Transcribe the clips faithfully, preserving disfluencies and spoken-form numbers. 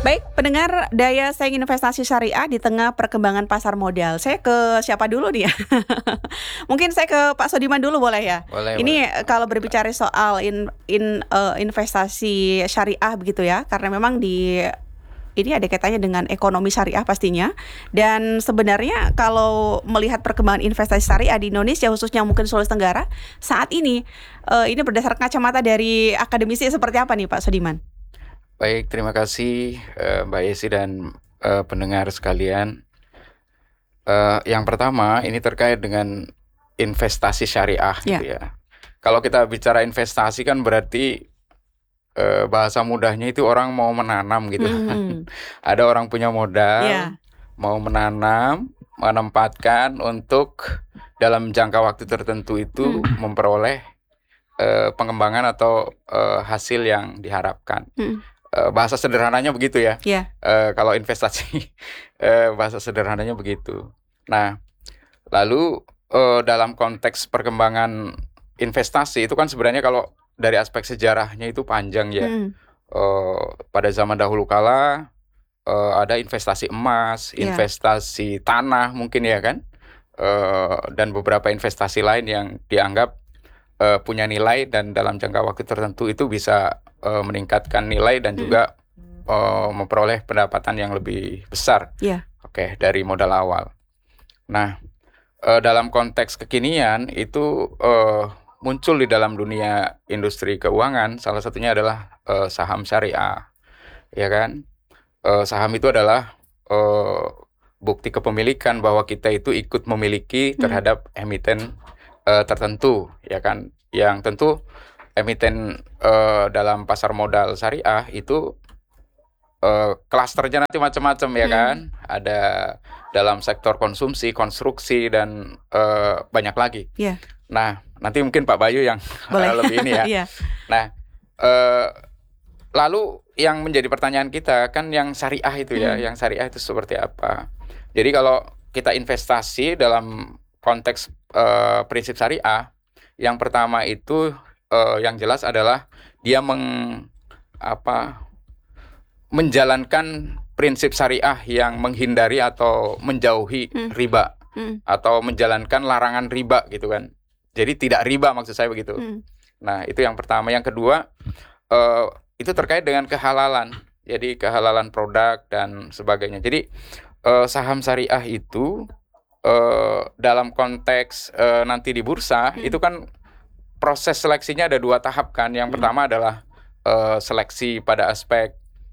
Baik, pendengar daya saing investasi syariah di tengah perkembangan pasar modal. Saya ke siapa dulu nih ya? Mungkin saya ke Pak Sodiman dulu boleh ya? Boleh, Ini boleh. eh, kalau berbicara soal in, in, eh, investasi syariah begitu ya, karena memang di ini ada kaitannya dengan ekonomi syariah pastinya. Dan sebenarnya kalau melihat perkembangan investasi syariah di Indonesia, khususnya mungkin Sulawesi Tenggara, saat ini, eh, ini berdasarkan kacamata dari akademisi seperti apa nih Pak Sodiman? Baik, terima kasih eh, Mbak Yesi dan eh, pendengar sekalian. Eh, yang pertama, ini terkait dengan investasi syariah Ya. gitu ya. Kalau kita bicara investasi kan berarti eh, bahasa mudahnya itu orang mau menanam gitu. Mhm. Ada orang punya modal, Ya. mau menanam, menempatkan untuk dalam jangka waktu tertentu itu Hmm. memperoleh eh, pengembangan atau eh, hasil yang diharapkan. Hmm. Eh, bahasa sederhananya begitu ya. Ya. Eh, kalau investasi eh, bahasa sederhananya begitu. Nah, lalu eh, dalam konteks perkembangan investasi itu kan sebenarnya kalau dari aspek sejarahnya itu panjang ya. Hmm. Eh, pada zaman dahulu kala eh, ada investasi emas, Ya. investasi tanah mungkin ya kan, Eh, dan beberapa investasi lain yang dianggap eh, punya nilai dan dalam jangka waktu tertentu itu bisa eh, meningkatkan nilai dan Hmm. juga eh, memperoleh pendapatan yang lebih besar. Ya. Oke, dari modal awal. Nah, eh, dalam konteks kekinian itu eh, muncul di dalam dunia industri keuangan, salah satunya adalah eh, saham syariah, ya kan? Eh, saham itu adalah eh, bukti kepemilikan bahwa kita itu ikut memiliki Hmm. terhadap emiten eh, tertentu, ya kan? Yang tentu emiten eh, dalam pasar modal syariah itu eh, klasternya nanti macam-macam ya Hmm. kan? Ada dalam sektor konsumsi, konstruksi dan eh, banyak lagi. Ya. Nah, nanti mungkin Pak Bayu yang Boleh. lebih ini ya. Iya. Nah, eh, lalu yang menjadi pertanyaan kita kan yang syariah itu ya, Hmm. yang syariah itu seperti apa? Jadi kalau kita investasi dalam konteks eh, prinsip syariah, yang pertama itu eh, yang jelas adalah dia meng apa menjalankan prinsip syariah yang menghindari atau menjauhi Hmm. riba Hmm. atau menjalankan larangan riba gitu kan. Jadi tidak riba maksud saya begitu. Hmm. Nah, itu yang pertama. Yang kedua, eh, itu terkait dengan kehalalan. Jadi kehalalan produk dan sebagainya. Jadi eh, saham syariah itu eh, dalam konteks eh, nanti di bursa Hmm. itu kan proses seleksinya ada dua tahap kan. Yang Hmm. pertama adalah eh, seleksi pada aspek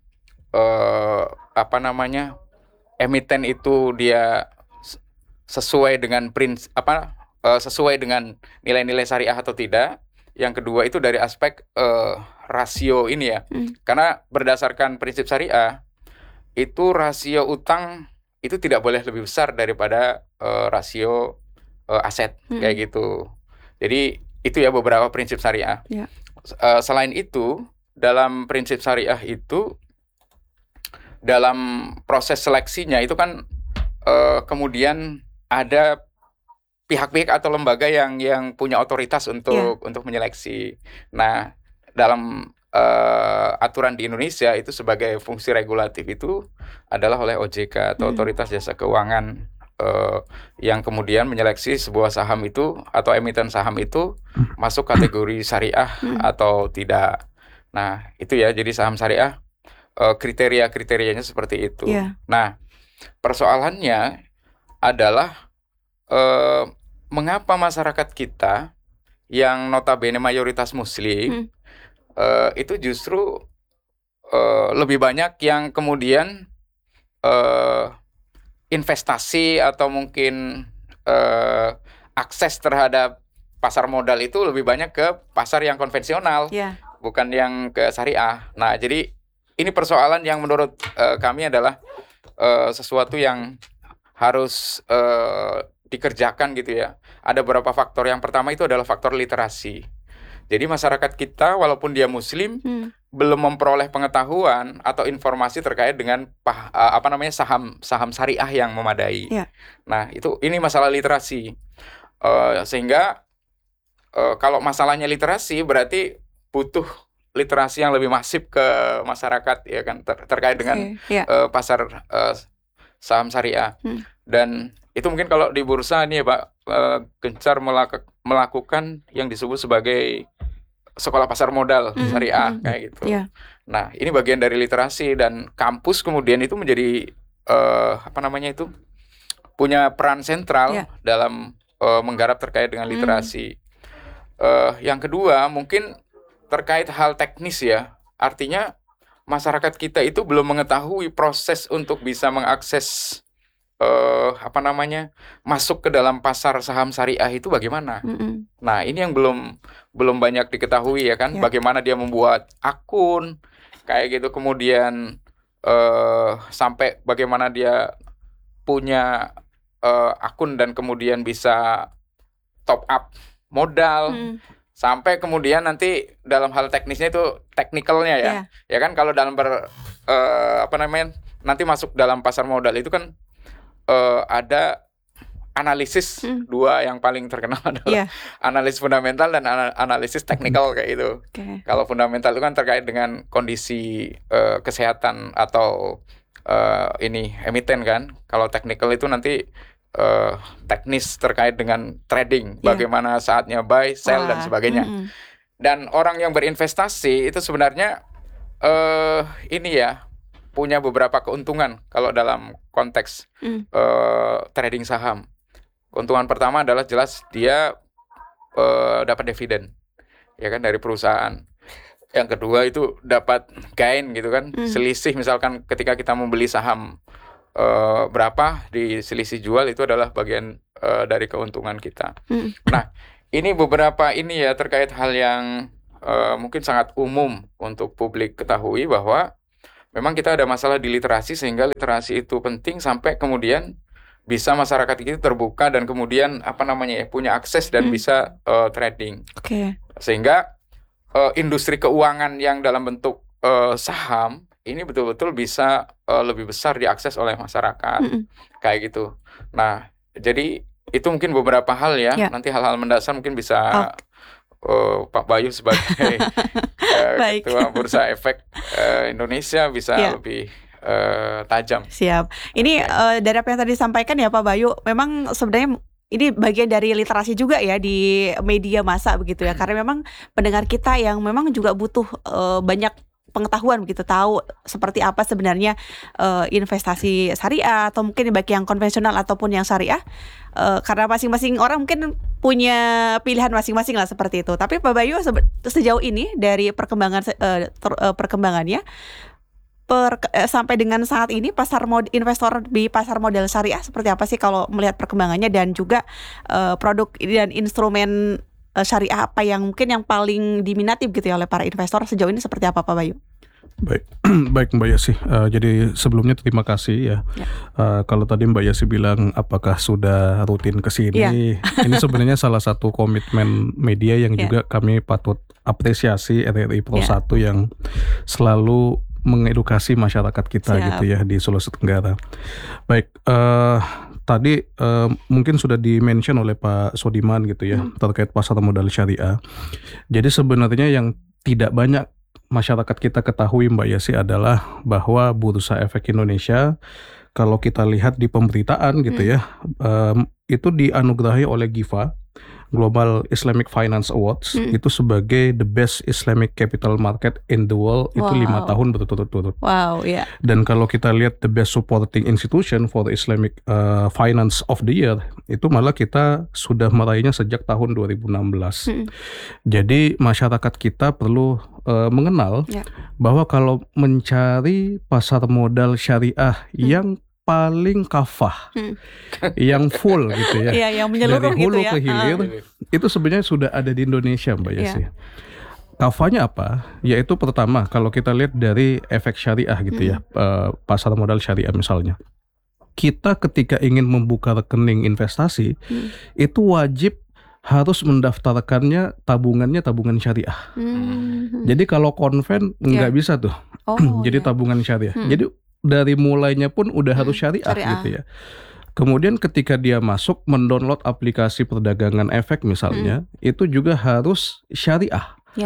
eh, apa namanya emiten itu dia s- sesuai dengan prins apa eh, sesuai dengan nilai-nilai syariah atau tidak. Yang kedua itu dari aspek eh, rasio ini ya. Hmm. Karena berdasarkan prinsip syariah itu rasio utang itu tidak boleh lebih besar daripada eh, rasio eh, aset Hmm. kayak gitu. Jadi itu ya beberapa prinsip syariah. Ya. S- eh, selain itu dalam prinsip syariah itu dalam proses seleksinya itu kan eh, kemudian ada pihak-pihak atau lembaga yang yang punya otoritas untuk untuk menyeleksi. Nah, dalam eh, aturan di Indonesia itu sebagai fungsi regulatif itu adalah oleh O J K atau Hmm. Otoritas Jasa Keuangan eh, yang kemudian menyeleksi sebuah saham itu atau emiten saham itu masuk kategori syariah Hmm. atau tidak. Nah, itu ya, jadi saham syariah eh, kriteria-kriterianya seperti itu. Ya. Nah, persoalannya adalah eh, mengapa masyarakat kita yang notabene mayoritas muslim Hmm. eh, itu justru eh, lebih banyak yang kemudian eh, investasi atau mungkin eh, akses terhadap pasar modal itu lebih banyak ke pasar yang konvensional, Ya. bukan yang ke syariah. Nah, jadi ini persoalan yang menurut eh, kami adalah eh, sesuatu yang harus eh, dikerjakan gitu ya. Ada beberapa faktor. Yang pertama itu adalah faktor literasi. Jadi masyarakat kita walaupun dia muslim Hmm. belum memperoleh pengetahuan atau informasi terkait dengan pah, eh, apa namanya saham saham syariah yang memadai. Ya. Nah, itu ini masalah literasi. Eh, sehingga eh, kalau masalahnya literasi berarti butuh literasi yang lebih masif ke masyarakat ya kan ter- terkait dengan Oke, ya. uh, pasar uh, saham syariah. Hmm. Dan itu mungkin kalau di bursa ini ya Pak, uh, gencar melak- melakukan yang disebut sebagai sekolah pasar modal Hmm, syariah hmm, kayak gitu. ya. Nah, ini bagian dari literasi, dan kampus kemudian itu menjadi uh, apa namanya itu punya peran sentral Ya. dalam uh, menggarap terkait dengan Hmm. literasi. Uh, yang kedua mungkin terkait hal teknis ya, artinya masyarakat kita itu belum mengetahui proses untuk bisa mengakses eh, apa namanya masuk ke dalam pasar saham syariah itu bagaimana. Mm-mm. Nah ini yang belum belum banyak diketahui ya kan, Ya. bagaimana dia membuat akun kayak gitu, kemudian eh, sampai bagaimana dia punya eh, akun dan kemudian bisa top up modal. Hmm. Sampai kemudian nanti dalam hal teknisnya itu teknikalnya ya, Ya. ya kan kalau dalam ber eh, apa namanya nanti masuk dalam pasar modal itu kan eh, ada analisis Hmm. dua yang paling terkenal adalah Ya. analisis fundamental dan ana- analisis teknikal kayak itu. Oke. Kalau fundamental itu kan terkait dengan kondisi eh, kesehatan atau eh, ini emiten kan. Kalau teknikal itu nanti Uh, teknis terkait dengan trading, Ya. bagaimana saatnya buy, sell dan Wah. sebagainya. Mm-mm. Dan orang yang berinvestasi itu sebenarnya uh, ini ya punya beberapa keuntungan kalau dalam konteks Mm. uh, trading saham. Keuntungan pertama adalah jelas dia uh, dapat dividen, ya kan, dari perusahaan. Yang kedua itu dapat gain gitu kan, Mm. selisih misalkan ketika kita membeli saham Uh, berapa di selisih jual itu adalah bagian uh, dari keuntungan kita. Mm. Nah, ini beberapa ini ya terkait hal yang uh, mungkin sangat umum untuk publik ketahui, bahwa memang kita ada masalah di literasi, sehingga literasi itu penting sampai kemudian bisa masyarakat itu terbuka dan kemudian apa namanya ya punya akses dan Mm. bisa uh, trading. Oke. Sehingga uh, industri keuangan yang dalam bentuk uh, saham ini betul-betul bisa uh, lebih besar diakses oleh masyarakat. Mm-mm. Kayak gitu. Nah, jadi itu mungkin beberapa hal ya. Ya. Nanti hal-hal mendasar mungkin bisa Oke. uh, Pak Bayu sebagai uh, Baik. Ketua Bursa Efek uh, Indonesia bisa Ya. lebih uh, tajam. Siap. Ini eh, dari apa yang tadi disampaikan ya Pak Bayu, memang sebenarnya ini bagian dari literasi juga ya di media massa begitu ya. Karena memang pendengar kita yang memang juga butuh eh, banyak pengetahuan begitu, tahu seperti apa sebenarnya eh, investasi syariah atau mungkin baik yang konvensional ataupun yang syariah. Eh, karena masing-masing orang mungkin punya pilihan masing-masing lah seperti itu. Tapi Pak Bayu sebe- sejauh ini dari perkembangan eh, ter- eh, perkembangannya per, eh, sampai dengan saat ini pasar mod, investor di pasar modal syariah seperti apa sih kalau melihat perkembangannya, dan juga eh, produk dan instrumen eh, syariah apa yang mungkin yang paling diminati gitu ya oleh para investor sejauh ini seperti apa Pak Bayu? Baik, baik Mbak Yasi. Uh, jadi sebelumnya terima kasih ya. Ya. Uh, kalau tadi Mbak Yasi bilang apakah sudah rutin ke sini, Ya. ini sebenarnya salah satu komitmen media yang Ya. juga kami patut apresiasi, R R I Pro Ya. satu yang selalu mengedukasi masyarakat kita Siap. gitu ya di Sulawesi Tenggara. Baik, uh, tadi uh, mungkin sudah di-mention oleh Pak Sodiman gitu ya, Hmm. terkait pasar modal syariah. Jadi sebenarnya yang tidak banyak masyarakat kita ketahui Mbak Yasi adalah bahwa Bursa Efek Indonesia, kalau kita lihat di pemberitaan gitu Hmm. ya, um, itu dianugerahi oleh GIFA, Global Islamic Finance Awards, Hmm. itu sebagai the best Islamic capital market in the world, itu Wow. lima tahun berturut-turut. Wow, ya. Dan kalau kita lihat the best supporting institution for the Islamic uh, finance of the year, itu malah kita sudah meraihnya sejak tahun dua ribu enam belas. Hmm. Jadi masyarakat kita perlu uh, mengenal Ya. bahwa kalau mencari pasar modal syariah Hmm. yang paling kafah, Hmm. yang full gitu ya, Iya, yang menyeluruh dari gitu hulu ya. ke hilir, Ah. itu sebenarnya sudah ada di Indonesia Mbak Iya. Yasi. Kafanya apa? Yaitu pertama, kalau kita lihat dari efek syariah gitu ya, uh, pasar modal syariah misalnya, kita ketika ingin membuka rekening investasi, Hmm. itu wajib harus mendaftarkannya tabungannya tabungan syariah. Hmm. Jadi kalau konven nggak Ya. bisa tuh, Oh, jadi ya. tabungan syariah. Hmm. Jadi dari mulainya pun udah Hmm, harus syariah, syariah. gitu ya. Kemudian ketika dia masuk mendownload aplikasi perdagangan efek misalnya, itu juga harus syariah. Ya.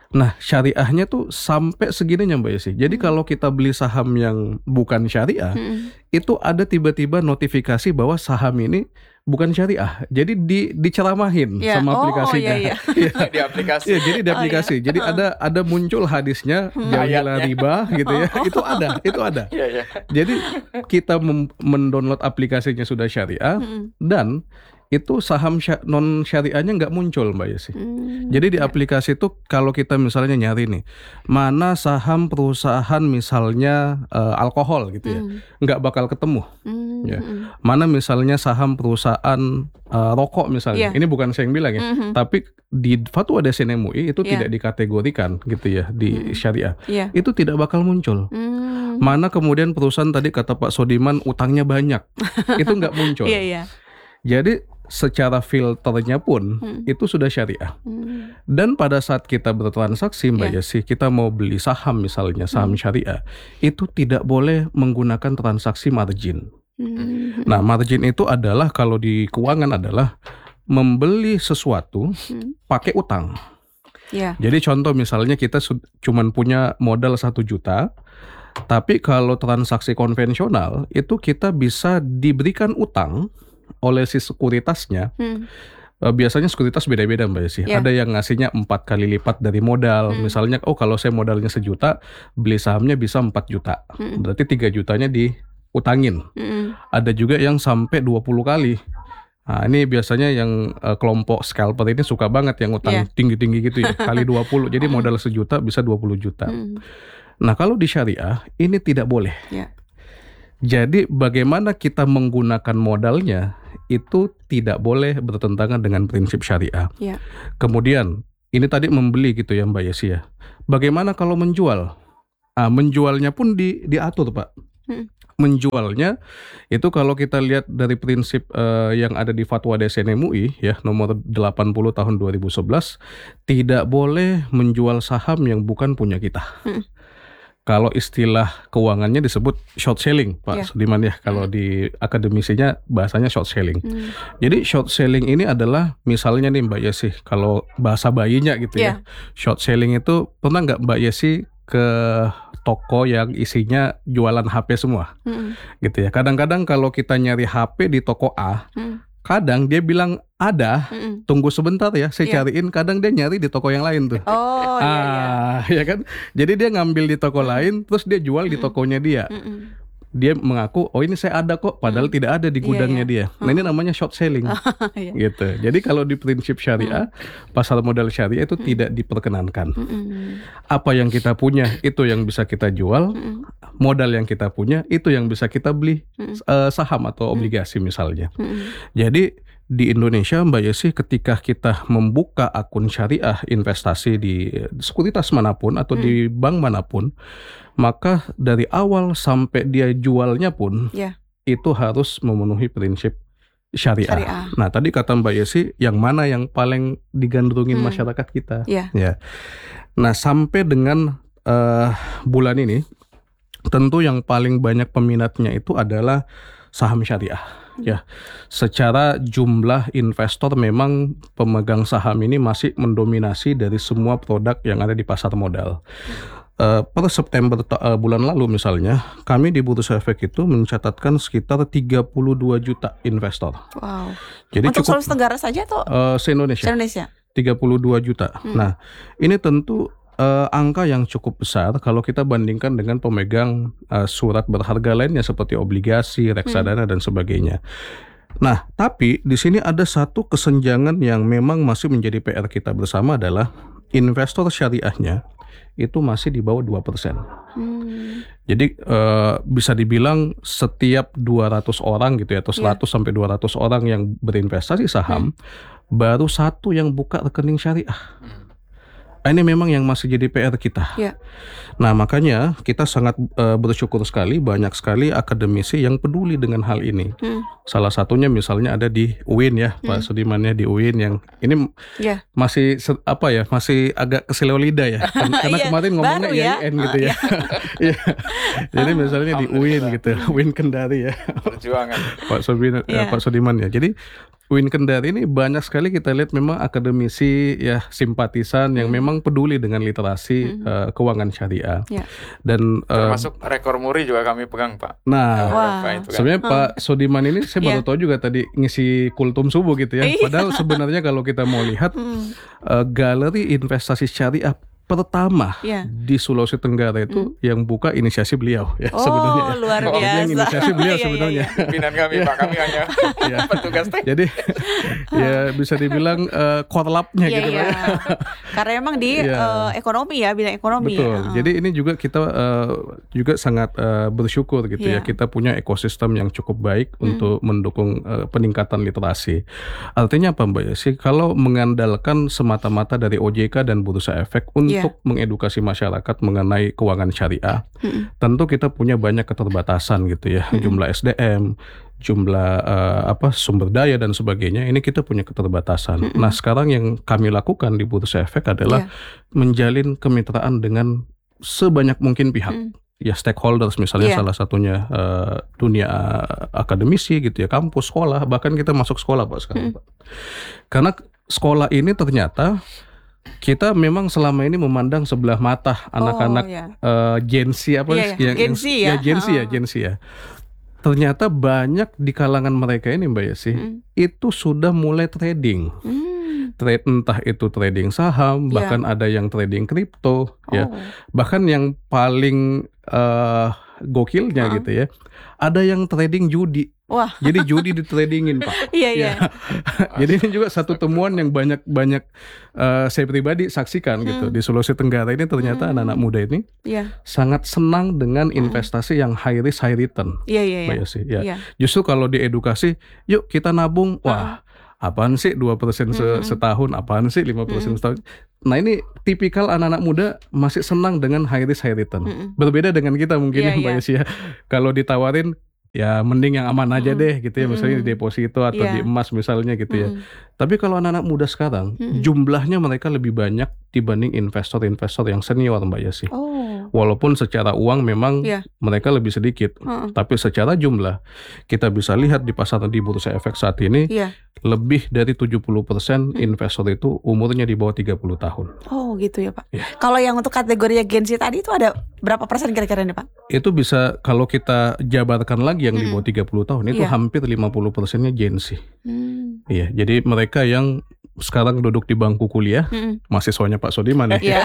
Nah, syariahnya tuh sampai segininya Mbak Yesi. Jadi Hmm. kalau kita beli saham yang bukan syariah, Mm-mm. itu ada tiba-tiba notifikasi bahwa saham ini bukan syariah. Jadi di diceramahin Ya. sama Oh, aplikasinya. iya, iya. Iya. Di aplikasi. Iya, jadi di Oh, aplikasi. Jadi ada ada muncul hadisnya Hmm. jauhilah Ayatnya. riba gitu ya. Itu ada, itu ada. Iya, iya. Jadi kita mem- mendownload aplikasinya sudah syariah Mm-mm. dan itu saham sya- non syariahnya nggak muncul Mbak Yesi. Hmm. Jadi di Ya. aplikasi itu kalau kita misalnya nyari nih, mana saham perusahaan misalnya eh, alkohol gitu ya, Hmm. nggak bakal ketemu. Hmm. Ya. Mm-mm. Mana misalnya saham perusahaan eh, rokok misalnya, Iya. ini bukan saya yang bilang ya, Mhm. tapi di Fatwa D S N M U I itu Iya. tidak dikategorikan gitu ya di Hmm. syariah. Iya. Itu tidak bakal muncul. Hmm. Mana kemudian perusahaan tadi kata Pak Sodiman utangnya banyak, itu nggak muncul. Iya, iya. Jadi secara filternya pun Hmm. itu sudah syariah. Hmm. Dan pada saat kita bertransaksi Mbak Ya. Yesi, kita mau beli saham misalnya, saham Hmm. syariah, itu tidak boleh menggunakan transaksi margin. Hmm. Nah, margin itu adalah kalau di keuangan adalah membeli sesuatu Hmm. pakai utang. Ya. Jadi contoh misalnya kita su- cuman punya modal satu juta, tapi kalau transaksi konvensional itu kita bisa diberikan utang oleh si sekuritasnya. Hmm. Eh, biasanya sekuritas beda-beda Mbak Yesi. Ya. Ada yang ngasihnya empat kali lipat dari modal. Hmm. Misalnya, oh kalau saya modalnya sejuta, beli sahamnya bisa empat juta. Hmm. Berarti tiga jutanya diutangin. Hmm. Ada juga yang sampai dua puluh kali. Nah, ini biasanya yang eh, kelompok scalper ini suka banget yang utang Ya. tinggi-tinggi gitu ya. Kali dua puluh. Jadi modal sejuta bisa dua puluh juta. Hmm. Nah, kalau di syariah ini tidak boleh. Ya. Jadi bagaimana kita menggunakan modalnya itu tidak boleh bertentangan dengan prinsip syariah. Ya. Kemudian ini tadi membeli gitu ya Mbak Yesi ya. Bagaimana kalau menjual? Ah, menjualnya pun di, diatur Pak. Hmm. Menjualnya itu kalau kita lihat dari prinsip eh, yang ada di Fatwa D S N M U I ya nomor delapan puluh tahun dua ribu sebelas, tidak boleh menjual saham yang bukan punya kita. Hmm. Kalau istilah keuangannya disebut short selling, Pak Ya. Sudiman ya. Kalau di akademisinya bahasanya short selling. Hmm. Jadi short selling ini adalah misalnya nih Mbak Yesi, kalau bahasa bayinya gitu ya. Short selling itu pernah nggak Mbak Yesi ke toko yang isinya jualan H P semua, Hmm. gitu ya. Kadang-kadang kalau kita nyari H P di toko A, Hmm. kadang dia bilang ada, Hmm. tunggu sebentar ya, saya Iya. cariin. Kadang dia nyari di toko yang lain tuh. Oh, iya, iya. ah, ya kan. Jadi dia ngambil di toko lain, terus dia jual di Mm-mm. tokonya dia. Mm-mm. Dia mengaku, oh ini saya ada kok, padahal Mm. tidak ada di Iya, gudangnya iya. dia. Nah ini namanya short selling, Iya. gitu. Jadi kalau di prinsip syariah, pasar modal syariah itu Mm. tidak diperkenankan. Mm-mm. Apa yang kita punya itu yang bisa kita jual, Mm-mm. modal yang kita punya itu yang bisa kita beli Mm. eh, saham atau obligasi misalnya. Mm-mm. Jadi di Indonesia Mbak Yesi, ketika kita membuka akun syariah investasi di sekuritas manapun atau Hmm. di bank manapun, maka dari awal sampai dia jualnya pun Ya. itu harus memenuhi prinsip syariah. Syariah. Nah tadi kata Mbak Yesi, yang mana yang paling digandrungin Hmm. masyarakat kita? Ya. Ya. Nah sampai dengan eh, bulan ini, tentu yang paling banyak peminatnya itu adalah saham syariah. Ya, secara jumlah investor memang pemegang saham ini masih mendominasi dari semua produk yang ada di pasar modal. Uh, per September ta- uh, bulan lalu misalnya, kami di Bursa Efek itu mencatatkan sekitar tiga puluh dua juta investor. Wow. Jadi Untuk cukup Sulawesi Tenggara saja atau uh, se-Indonesia Indonesia? tiga puluh dua juta. Hmm. Nah, ini tentu uh, angka yang cukup besar kalau kita bandingkan dengan pemegang uh, surat berharga lainnya seperti obligasi, reksadana dan sebagainya. Nah, tapi di sini ada satu kesenjangan yang memang masih menjadi P R kita bersama adalah investor syariahnya itu masih di bawah dua persen. Hmm. Jadi eh, bisa dibilang setiap dua ratus orang gitu ya atau seratus sampai dua ratus orang yang berinvestasi saham, baru satu yang buka rekening syariah. Ini memang yang masih jadi P R kita. Ya. Nah makanya kita sangat eh, bersyukur sekali banyak sekali akademisi yang peduli dengan hal ini. Hmm. Salah satunya misalnya ada di U I N ya, Pak Hmm. Sudiman ya, di U I N yang ini Ya. masih se- apa ya, masih agak keseleo lidah ya. Kan- Karena Iya, kemarin ngomongnya baru ya. I A I N gitu ya. Iya. Jadi misalnya di U I N gitu, U I N Kendari ya, Perjuangan. Pak Sudiman, Iya. Pak Sudiman ya. Jadi U I N Kendari ini banyak sekali kita lihat memang akademisi ya simpatisan yang Hmm. memang peduli dengan literasi Hmm. eh, keuangan syariah. Ya. Dan eh, Termasuk rekor muri juga kami pegang, Pak. nah Wah. Eropa itu kan. sebenarnya Hmm. Pak Sodiman ini saya baru Iya. tahu juga tadi ngisi kultum subuh gitu ya. Iya. Padahal sebenarnya kalau kita mau lihat Hmm. eh, galeri investasi syariah pertama Ya. di Sulawesi Tenggara itu yang buka inisiasi beliau ya Oh, sebenarnya ya. luar Oh, Ini yang biasa. inisiasi beliau Iya, iya, sebenarnya. iya. Pimpinan kami, Pak. Kami hanya Ya. petugas teknis. Jadi ya bisa dibilang eh, korlapnya Iya, gitu iya. Pak. Karena emang di Iya. eh, ekonomi ya, bidang ekonomi. Betul. ya. Jadi ini juga kita eh, juga sangat eh, bersyukur gitu Iya. ya. Kita punya ekosistem yang cukup baik Hmm. untuk mendukung eh, peningkatan literasi. Artinya apa Mbak Yesi? Kalau mengandalkan semata-mata dari O J K dan Bursa Efek untuk mengedukasi masyarakat mengenai keuangan syariah, Mm-mm. tentu kita punya banyak keterbatasan gitu ya. Mm-mm. Jumlah S D M, jumlah eh, apa sumber daya dan sebagainya. Ini kita punya keterbatasan. Mm-mm. Nah, sekarang yang kami lakukan di Bursa Efek adalah Iya. menjalin kemitraan dengan sebanyak mungkin pihak. Mm. Ya stakeholders misalnya Iya. salah satunya eh, dunia eh, akademisi gitu ya, kampus, sekolah, bahkan kita masuk sekolah Pak sekarang Mm. Pak. Karena sekolah ini ternyata kita memang selama ini memandang sebelah mata anak-anak Oh, ya. eh, Gen Z apa Iya, iya. Gen Z ya. Gen Z ya, Heeh. Gen Z ya. Ternyata banyak di kalangan mereka ini Mbak Yesi Mm. itu sudah mulai trading. Hmm. Trade entah itu trading saham, Iya. bahkan ada yang trading kripto ya. Oh. Bahkan yang paling eh, gokilnya Heeh. gitu ya. Ada yang trading judi. Wah. Jadi judi di tradingin Pak. Iya, iya. Ya. Jadi ini juga satu temuan yang banyak-banyak eh, saya pribadi saksikan gitu. Hmm. Di Sulawesi Tenggara ini ternyata Hmm. anak-anak muda ini Iya. sangat senang dengan Hmm. investasi yang high risk high return. Iya, iya, Mbak iya. Yesi. Ya. Iya. Justru kalau diedukasi, yuk kita nabung. Wah, apaan sih dua persen se- Mm-mm. setahun, apaan sih lima persen Mm-mm. setahun. Nah ini tipikal anak-anak muda masih senang dengan high risk high return. Mm-mm. Berbeda dengan kita mungkin Iya, ya Mbak iya. Yesi ya. Kalau ditawarin ya mending yang aman aja Mm-mm. deh gitu ya, misalnya di Mm-mm. deposito atau Iya. di emas misalnya gitu ya. Mm-mm. Tapi kalau anak-anak muda sekarang Mm-mm. jumlahnya mereka lebih banyak dibanding investor-investor yang senior Mbak Yesi. Oh. Walaupun secara uang memang Iya. mereka lebih sedikit, Heeh. tapi secara jumlah kita bisa lihat di pasar di Bursa Efek saat ini Iya. lebih dari tujuh puluh persen Hmm. investor itu umurnya di bawah tiga puluh tahun. Oh, gitu ya, Pak. Iya. Kalau yang untuk kategori Gen Z tadi itu ada berapa persen kira-kira nih, Pak? Itu bisa kalau kita jabarkan lagi yang di Mm-mm. bawah tiga puluh tahun itu Iya. hampir lima puluh persennya Gen Z. Hmm. Iya, jadi mereka yang sekarang duduk di bangku kuliah, Mm-mm. mahasiswanya Pak Sodiman ya. Iya.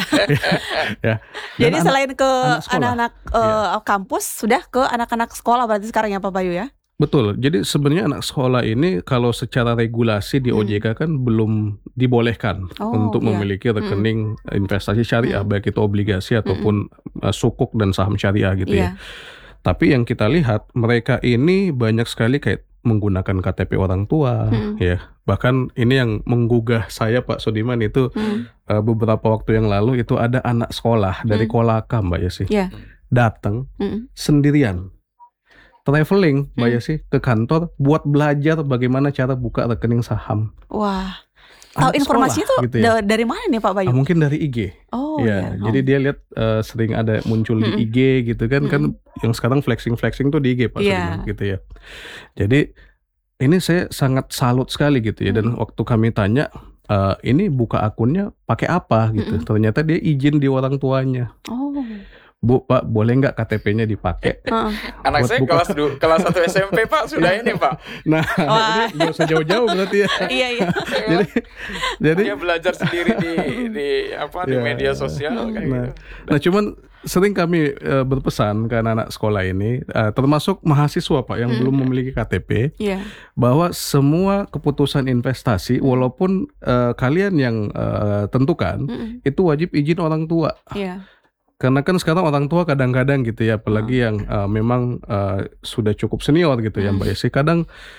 Ya. Dan Jadi anak- selain ke anak sekolah. anak-anak eh, kampus, sudah ke anak-anak sekolah berarti sekarang ya, Pak Bayu ya? Betul. Jadi sebenarnya anak sekolah ini kalau secara regulasi di Hmm. O J K kan belum dibolehkan Oh, untuk iya. memiliki rekening investasi syariah, Hmm. baik itu obligasi ataupun uh, sukuk dan saham syariah gitu Iya. ya. Tapi yang kita lihat mereka ini banyak sekali kayak menggunakan K T P orang tua Hmm. ya. Bahkan ini yang menggugah saya Pak Sodiman itu Hmm. uh, beberapa waktu yang lalu itu ada anak sekolah dari Hmm. Kolaka Mbak Yesi. Iya. Datang Mm-mm. sendirian traveling Mbak Hmm. Yesi ke kantor buat belajar bagaimana cara buka rekening saham. Wah. Tahu Anak informasi sekolah, itu gitu ya. da- dari mana nih, Pak Bayu? Ah, mungkin dari I G. Oh, Ya, iya. jadi dia lihat eh, sering ada muncul di Mm-mm. I G gitu kan, kan yang sekarang flexing-flexing tuh di I G Pak Iya. Sudirman, gitu ya. Jadi ini saya sangat salut sekali gitu ya, dan Mm. waktu kami tanya eh, ini buka akunnya pakai apa gitu. Mm-mm. Ternyata dia izin di orang tuanya. Oh. Bu, Pak, boleh nggak K T P-nya dipakai? Heeh. Anak Buat saya buka. kelas du- kelas satu S M P, Pak, sudah ini, Pak. Nah, Wah. ini nggak usah jauh-jauh berarti ya. Iya, iya. Jadi, jadi Dia belajar sendiri di di apa di Ya. media sosial kayak Nah, gitu. nah cuman sering kami eh, berpesan ke anak-anak sekolah ini, eh, termasuk mahasiswa Pak yang Hmm. belum memiliki K T P, Iya. bahwa semua keputusan investasi, walaupun eh, kalian yang eh, tentukan, Mm-mm. itu wajib izin orang tua. Iya. Karena kan sekarang orang tua kadang-kadang gitu ya, apalagi yang eh, memang eh, sudah cukup senior gitu ya Hmm. Mbak Yesi, kadang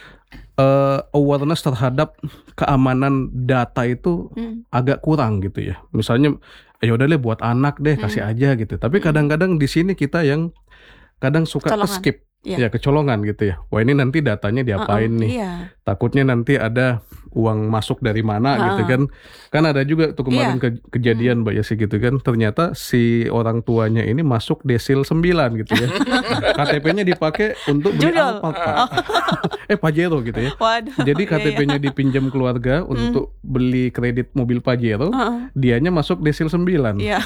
eh, awareness terhadap keamanan data itu Mm. agak kurang gitu ya. Misalnya, ya udah deh buat anak deh kasih Mm. aja gitu. Tapi Mm. kadang-kadang di sini kita yang kadang suka Colongan. skip. ya kecolongan gitu ya. Wah ini nanti datanya diapain Uh-uh, nih? iya. Takutnya nanti ada uang masuk dari mana Uh-uh. gitu kan. Kan ada juga tuh kemarin Iya. ke- kejadian Mbak Yasi gitu kan. Ternyata si orang tuanya ini masuk desil sembilan gitu ya. K T P-nya dipakai untuk beli Judul. Alphard, Pak. eh Pajero gitu ya. Waduh. Jadi iya, iya. K T P-nya dipinjam keluarga untuk beli kredit mobil Pajero. Uh-uh. Dianya masuk desil sembilan. Iya.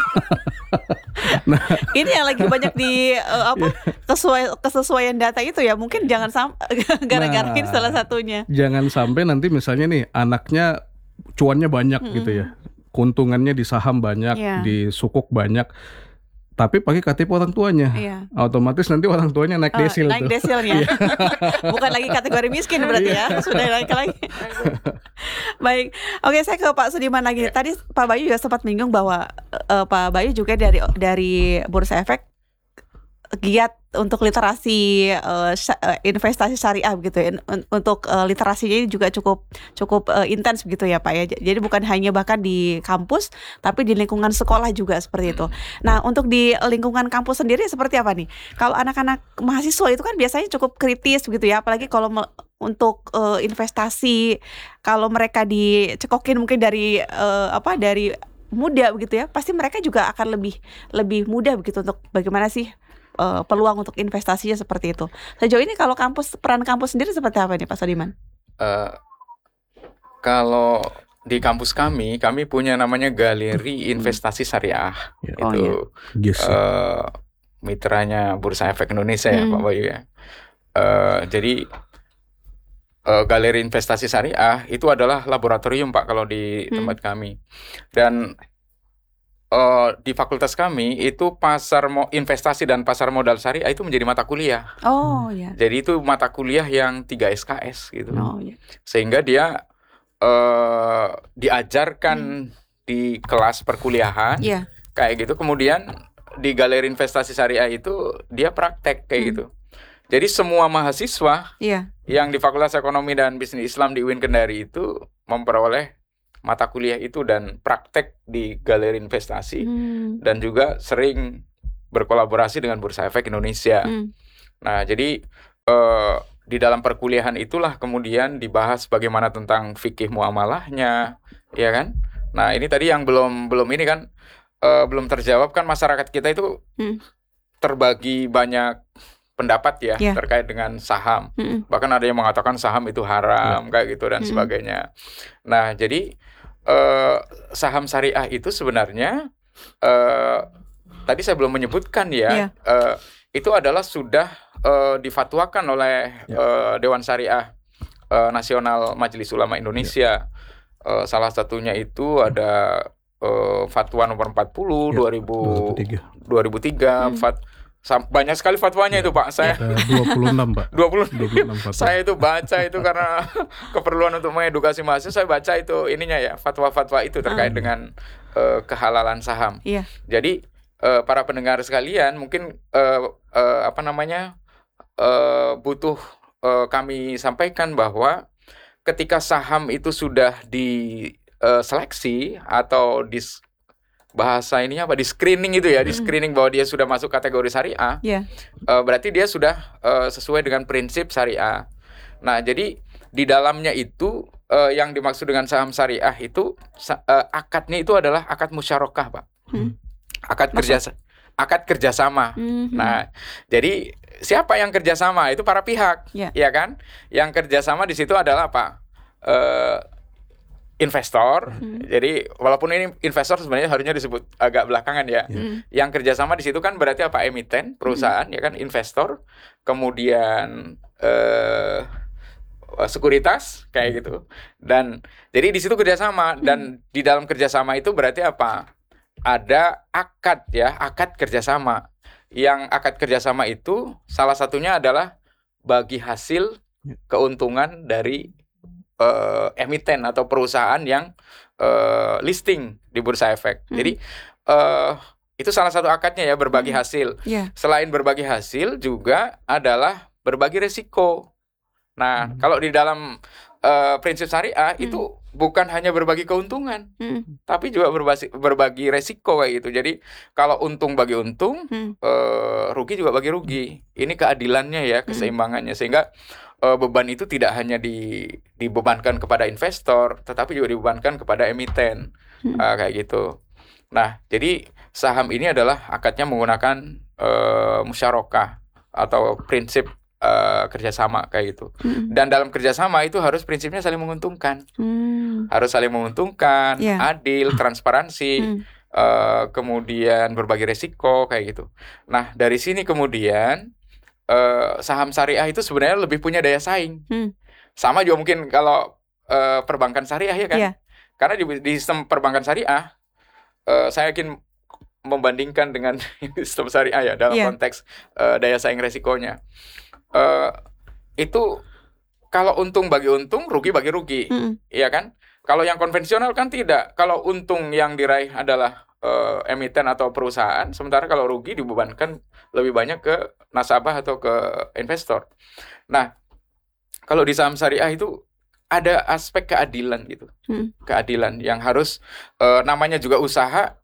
Ini yang lagi banyak di eh, apa kesesuai, kesesuaian data itu ya, mungkin jangan sampai gara-gara ini Nah. salah satunya. Jangan sampai nanti misalnya nih anaknya cuannya banyak gitu ya. Keuntungannya di saham banyak, Iya. di sukuk banyak. Tapi pakai K T P orang tuanya. Iya. Otomatis nanti orang tuanya naik Eh, desil naik tuh. desilnya. Bukan lagi kategori miskin berarti ya, sudah naik lagi. Baik, oke saya ke Pak Sudiman lagi. Tadi Pak Bayu juga sempat menyinggung bahwa eh, Pak Bayu juga dari dari Bursa Efek giat untuk literasi eh, sya- eh, investasi syariah begitu ya. Un- Untuk eh, literasinya ini juga cukup cukup eh, intens begitu ya Pak ya. J- Jadi bukan hanya bahkan di kampus tapi di lingkungan sekolah juga seperti itu. Nah, untuk di lingkungan kampus sendiri seperti apa nih? Kalau anak-anak mahasiswa itu kan biasanya cukup kritis begitu ya, apalagi kalau me- untuk eh, investasi, kalau mereka dicekokin mungkin dari eh, apa dari muda begitu ya, pasti mereka juga akan lebih lebih mudah begitu untuk bagaimana sih eh, peluang untuk investasinya seperti itu. Sejauh ini kalau kampus, peran kampus sendiri seperti apa nih Pak Sudiman? Eh, kalau di kampus kami, kami punya namanya Galeri Investasi Syariah. Ya. Oh, Itu Yes. eh, mitranya Bursa Efek Indonesia ya, Hmm. Pak Bayu ya. Eh, jadi eh, Galeri Investasi Syariah itu adalah laboratorium Pak kalau di Hmm. tempat kami. Dan eh, di fakultas kami itu pasar mo- investasi dan pasar modal syariah itu menjadi mata kuliah. Oh ya. Jadi itu mata kuliah yang tiga S K S gitu. Oh ya. Sehingga dia eh, diajarkan di kelas perkuliahan Iya. kayak gitu. Kemudian di Galeri Investasi Syariah itu dia praktek kayak Hmm. gitu. Jadi semua mahasiswa Iya. yang di Fakultas Ekonomi dan Bisnis Islam di U I N Kendari itu memperoleh mata kuliah itu dan praktek di Galeri Investasi Hmm. dan juga sering berkolaborasi dengan Bursa Efek Indonesia. Hmm. Nah, jadi eh, di dalam perkuliahan itulah kemudian dibahas bagaimana tentang fikih muamalahnya, ya kan? Nah, ini tadi yang belum belum ini kan eh, belum terjawab kan, masyarakat kita itu Hmm. terbagi banyak pendapat ya Ya. terkait dengan saham. Hmm. Bahkan ada yang mengatakan saham itu haram kayak gitu dan Mm-mm. sebagainya. Nah, jadi eh, saham syariah itu sebenarnya eh, tadi saya belum menyebutkan ya, Iya. eh, itu adalah sudah eh, difatwakan oleh Ya. eh, Dewan Syariah eh, Nasional Majelis Ulama Indonesia. Eh, salah satunya itu ada eh, Fatwa nomor empat puluh Ya, dua ribu dua ribu tiga. Hmm. Fat, sam- banyak sekali fatwanya Ya. itu Pak. Saya Eh, dua puluh enam Pak. dua puluh dua puluh enam fatwa. saya itu baca itu karena keperluan untuk mengedukasi mahasiswa, saya baca itu ininya ya, fatwa-fatwa itu terkait Ah. dengan eh, kehalalan saham. Iya. Jadi eh, para pendengar sekalian mungkin eh, eh, apa namanya eh, butuh eh, kami sampaikan bahwa ketika saham itu sudah diseleksi atau dis bahasa ininya apa di screening itu ya, di screening bahwa dia sudah masuk kategori syariah, Iya. eh, berarti dia sudah eh, sesuai dengan prinsip syariah. Nah, jadi di dalamnya itu eh, yang dimaksud dengan saham syariah itu sa- eh, akadnya itu adalah akad musyarakah, Pak. Hmm. Akad kerja akad kerjasama. Hmm. Nah, jadi siapa yang kerjasama? Itu para pihak, Ya. ya kan? Yang kerjasama di situ adalah apa? Eh, investor. Hmm. Jadi walaupun ini investor sebenarnya harusnya disebut agak belakangan ya. Hmm. Yang kerjasama di situ kan berarti apa? Emiten, perusahaan, ya kan? Investor, kemudian eh, sekuritas kayak gitu. Dan jadi di situ kerjasama, dan di dalam kerjasama itu berarti apa? Ada akad ya, akad kerjasama. Yang akad kerjasama itu salah satunya adalah bagi hasil keuntungan dari eh, emiten atau perusahaan yang eh, listing di Bursa Efek. Hmm. Jadi eh, itu salah satu akadnya ya, berbagi Hmm. hasil. Iya. Selain berbagi hasil juga adalah berbagi resiko. Nah, Hmm. kalau di dalam uh, prinsip syariah Hmm. itu bukan hanya berbagi keuntungan, Hmm. tapi juga berbagi, berbagi resiko kayak gitu. Jadi kalau untung bagi untung, Hmm. uh, rugi juga bagi rugi. Ini keadilannya ya, keseimbangannya, sehingga uh, beban itu tidak hanya di, dibebankan kepada investor, tetapi juga dibebankan kepada emiten, Hmm. uh, kayak gitu. Nah, jadi saham ini adalah akadnya menggunakan uh, musyarakah atau prinsip uh, kerjasama kayak gitu. Hmm. Dan dalam kerjasama itu harus prinsipnya saling menguntungkan, Hmm. harus saling menguntungkan, Iya. adil, transparansi, Hmm. uh, kemudian berbagi resiko kayak gitu. Nah, dari sini kemudian uh, saham syariah itu sebenarnya lebih punya daya saing. Hmm. Sama juga mungkin kalau uh, perbankan syariah ya kan, Iya. karena di, di sistem perbankan syariah, uh, saya yakin membandingkan dengan sistem syariah ya dalam Iya. konteks uh, daya saing resikonya. Uh, itu kalau untung bagi untung, rugi bagi rugi, Hmm. iya kan? Kalau yang konvensional kan tidak. Kalau untung yang diraih adalah uh, emiten atau perusahaan, sementara kalau rugi dibebankan lebih banyak ke nasabah atau ke investor. Nah, kalau di saham syariah itu ada aspek keadilan gitu, Hmm. keadilan yang harus uh, namanya juga usaha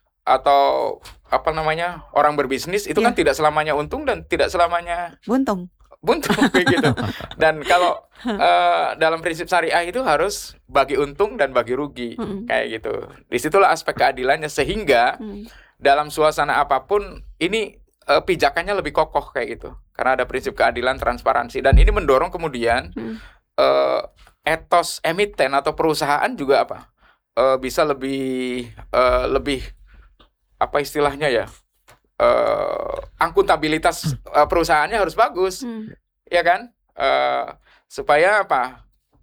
atau apa namanya orang berbisnis itu Iya. kan tidak selamanya untung dan tidak selamanya Buntung. buntung kayak gitu. Dan kalau uh, dalam prinsip syariah itu harus bagi untung dan bagi rugi Hmm. kayak gitu. Disitulah aspek keadilannya, sehingga Hmm. dalam suasana apapun ini uh, pijakannya lebih kokoh kayak gitu. Karena ada prinsip keadilan, transparansi, dan ini mendorong kemudian Hmm. uh, etos emiten atau perusahaan juga apa uh, bisa lebih uh, lebih apa istilahnya ya, uh, akuntabilitas uh, perusahaannya harus bagus. Hmm. Ya kan, uh, supaya apa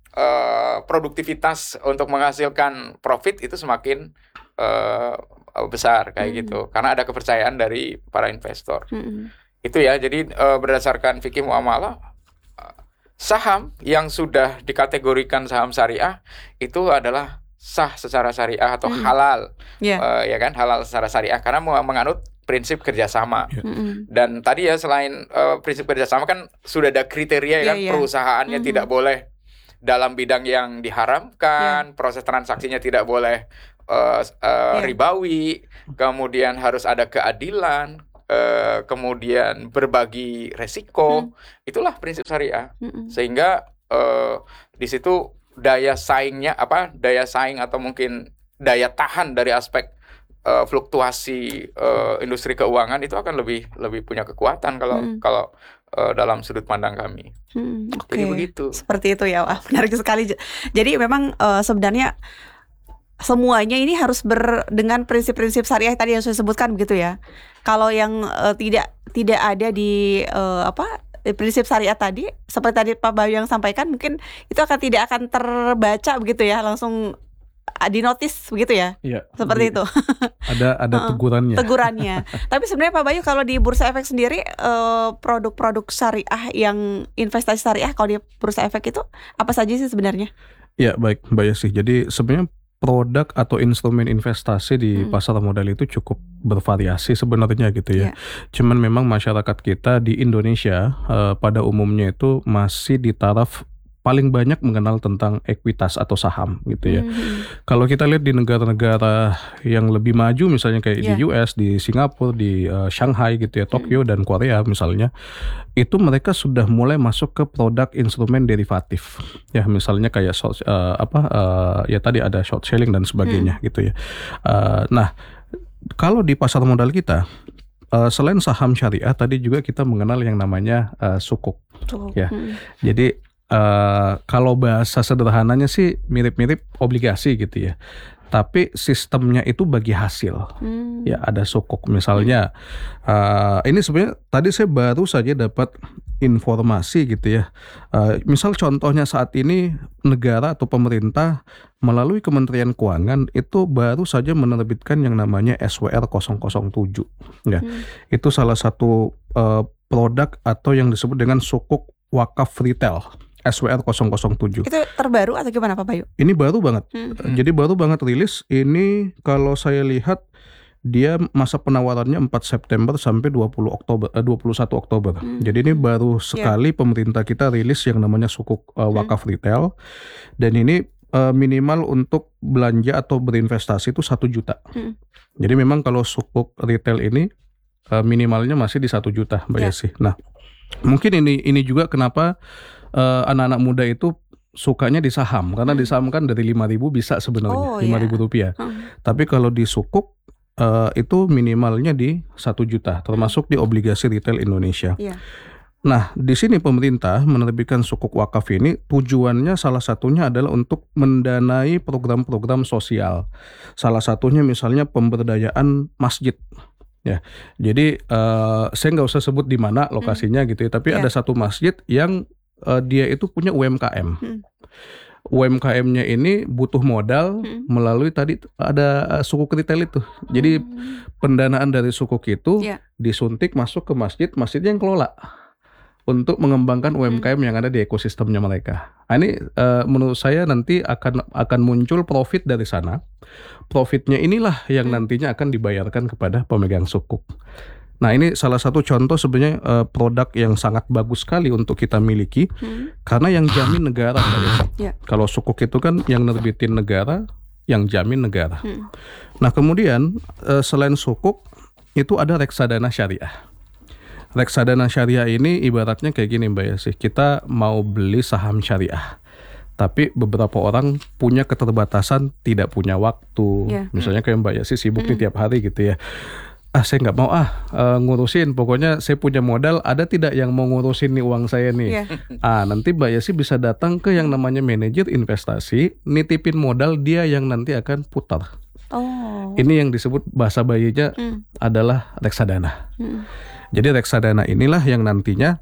uh, produktivitas untuk menghasilkan profit itu semakin uh, besar kayak Hmm. gitu, karena ada kepercayaan dari para investor. Hmm. Itu ya, jadi uh, berdasarkan fikih muamalah, uh, saham yang sudah dikategorikan saham syariah itu adalah sah secara syariah atau Hmm. halal, Iya. uh, ya kan, halal secara syariah karena menganut prinsip kerjasama. Hmm. Dan tadi ya selain uh, prinsip kerjasama kan sudah ada kriteria Iya, kan, iya. perusahaannya Mhm. tidak boleh dalam bidang yang diharamkan, proses transaksinya tidak boleh uh, uh, Iya. ribawi, kemudian harus ada keadilan, uh, kemudian berbagi resiko. Itulah prinsip syariah. Hmm. Sehingga uh, di situ daya saingnya apa daya saing atau mungkin daya tahan dari aspek uh, fluktuasi uh, industri keuangan itu akan lebih lebih punya kekuatan kalau Hmm. kalau uh, dalam sudut pandang kami. Hmm. Oke. Jadi begitu. Seperti itu ya. Wah, menarik sekali. J- Jadi memang eh, sebenarnya semuanya ini harus ber dengan prinsip-prinsip syariah tadi yang saya sebutkan begitu ya. Kalau yang eh, tidak tidak ada di eh, apa di prinsip syariah tadi, seperti tadi Pak Bayu yang sampaikan, mungkin itu akan tidak akan terbaca begitu ya, langsung ah, dinotis begitu ya. Iya. Seperti Di- itu Ada ada Heeh. tegurannya. tegurannya. Tapi sebenarnya Pak Bayu, kalau di Bursa Efek sendiri eh, produk-produk syariah yang investasi syariah kalau di Bursa Efek itu apa saja sih sebenarnya? Ya, baik Mbak Yesi. Jadi sebenarnya produk atau instrumen investasi di Hmm. pasar modal itu cukup bervariasi sebenarnya gitu ya. Iya. Cuman memang masyarakat kita di Indonesia eh, pada umumnya itu masih di taraf paling banyak mengenal tentang ekuitas atau saham gitu ya. Mhm. Kalau kita lihat di negara-negara yang lebih maju misalnya kayak di Iya. U S, di Singapura, di eh, Shanghai gitu ya, Tokyo dan Korea misalnya, itu mereka sudah mulai masuk ke produk instrumen derivatif. Ya, misalnya kayak short, eh, apa eh, ya tadi ada short selling dan sebagainya gitu ya. Eh, nah, kalau di pasar modal kita eh, selain saham syariah tadi juga kita mengenal yang namanya eh, sukuk. Tuh. Ya. Mhm. Jadi eh, kalau bahasa sederhananya sih mirip-mirip obligasi gitu ya. Tapi sistemnya itu bagi hasil. Hmm. Ya, ada sukuk misalnya. eh, ini sebenarnya tadi saya baru saja dapat informasi gitu ya. Eh, misal contohnya saat ini negara atau pemerintah melalui Kementerian Keuangan itu baru saja menerbitkan yang namanya S W R nol nol tujuh. Ya, Hmm. itu salah satu eh, produk atau yang disebut dengan sukuk wakaf retail. S W R nol nol tujuh. Itu terbaru atau gimana Pak Bayu? Ini baru banget. Hmm. Hmm. Jadi baru banget rilis. Ini kalau saya lihat dia masa penawarannya empat September sampai dua puluh Oktober, eh, dua puluh satu Oktober. Hmm. Jadi ini baru sekali pemerintah kita rilis yang namanya sukuk uh, wakaf retail, dan ini uh, minimal untuk belanja atau berinvestasi itu satu juta. Hmm. Jadi memang kalau sukuk retail ini uh, minimalnya masih di satu juta, Mbak Ya. Yesi. Nah, mungkin ini ini juga kenapa uh, anak-anak muda itu sukanya di saham, karena di saham kan dari lima ribu bisa sebenarnya, Oh, lima ribu ya. rupiah. Hmm. Tapi kalau di sukuk uh, itu minimalnya di satu juta, termasuk di obligasi retail Indonesia. Iya. Nah, di sini pemerintah menerbitkan sukuk wakaf ini tujuannya salah satunya adalah untuk mendanai program-program sosial. Salah satunya misalnya pemberdayaan masjid. Ya, jadi uh, saya nggak usah sebut di mana lokasinya gitu ya, tapi Iya. ada satu masjid yang uh, dia itu punya U M K M. Hmm. U M K M-nya ini butuh modal Hmm. melalui tadi ada uh, sukuk retail itu. Jadi Hmm. pendanaan dari sukuk itu Iya. disuntik masuk ke masjid, masjidnya yang kelola untuk mengembangkan U M K M yang ada di ekosistemnya mereka. Nah, ini uh, menurut saya nanti akan akan muncul profit dari sana. Profitnya inilah yang nantinya akan dibayarkan kepada pemegang sukuk. Nah, ini salah satu contoh sebenarnya uh, produk yang sangat bagus sekali untuk kita miliki, Hmm. karena yang jamin negara, Mbak Desi. Ya. Kalau sukuk itu kan yang nerbitin negara, yang jamin negara. Hmm. Nah, kemudian uh, selain sukuk itu ada reksadana syariah. Reksadana syariah ini ibaratnya kayak gini, Mbak Yesi. Kita mau beli saham syariah, tapi beberapa orang punya keterbatasan, tidak punya waktu. Ya. Misalnya kayak Mbak Yesi sibuk nih tiap hari gitu ya. Ah, saya nggak mau ah uh, ngurusin. Pokoknya saya punya modal. Ada tidak yang mau ngurusin nih uang saya nih? Iya. Ah, nanti Mbak Yesi bisa datang ke yang namanya manajer investasi, nitipin modal, dia yang nanti akan putar. Oh. Ini yang disebut bahasa bayinya Hmm. adalah reksadana. Hmm. Jadi reksadana inilah yang nantinya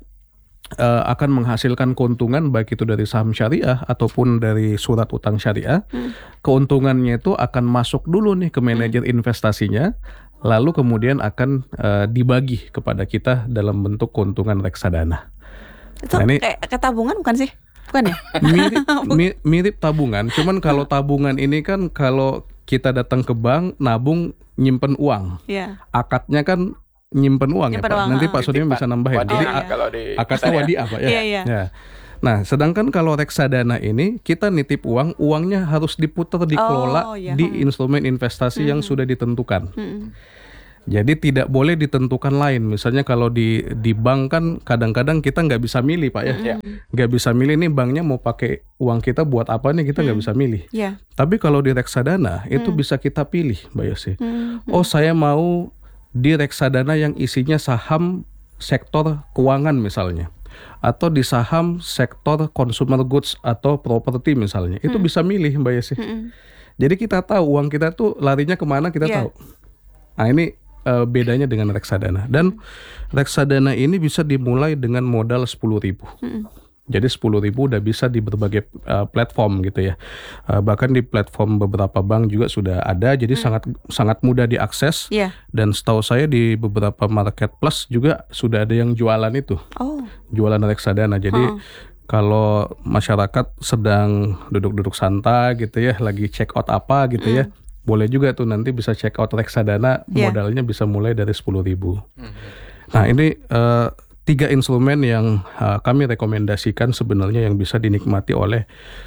uh, akan menghasilkan keuntungan baik itu dari saham syariah ataupun dari surat utang syariah. Hmm. Keuntungannya itu akan masuk dulu nih ke manajer investasinya, lalu kemudian akan uh, dibagi kepada kita dalam bentuk keuntungan reksadana. Itu Nah, ini- kayak, kayak tabungan bukan sih? Bukan ya? Mirip, mi- mirip tabungan, cuman kalau tabungan ini kan kalau kita datang ke bank nabung nyimpen uang, Iya. akadnya kan nyimpen uang Nyimpen ya Pak. uang, Nanti ah. Pak Sudirman bisa nambahin. Wadiah Jadi Oh, iya. kalau di akadnya syariah. wadiah Pak ya. Iya, iya. Ya. Nah, sedangkan kalau reksadana ini kita nitip uang, uangnya harus diputar, dikelola Oh, iya. di instrumen investasi yang sudah ditentukan. Hmm. Jadi tidak boleh ditentukan lain. Misalnya kalau di di bank kan kadang-kadang kita nggak bisa milih Pak ya. Iya. Nggak bisa milih nih banknya mau pakai uang kita buat apa nih, kita nggak bisa milih. Iya. Tapi kalau di reksadana itu bisa kita pilih, Mbak Yosi. Hmm. Oh, saya mau di reksadana yang isinya saham sektor keuangan misalnya, atau di saham sektor consumer goods atau properti misalnya. Itu bisa milih, Mbak Yosi. Hmm. Jadi kita tahu uang kita tuh larinya kemana, kita Iya. tahu. Nah, ini eh, bedanya dengan reksadana. Dan reksadana ini bisa dimulai dengan modal sepuluh ribu. Hmm. Jadi sepuluh ribu udah bisa di berbagai uh, platform gitu ya. Uh, bahkan di platform beberapa bank juga sudah ada, jadi sangat sangat mudah diakses. Iya. Dan setahu saya di beberapa marketplace juga sudah ada yang jualan itu, Oh. jualan reksadana. Jadi Oh. kalau masyarakat sedang duduk-duduk santai gitu ya, lagi check out apa gitu ya, boleh juga tuh nanti bisa check out reksadana, Iya. modalnya bisa mulai dari sepuluh ribu. Hmm. Nah, ini uh, tiga instrumen yang uh, kami rekomendasikan sebenarnya yang bisa dinikmati oleh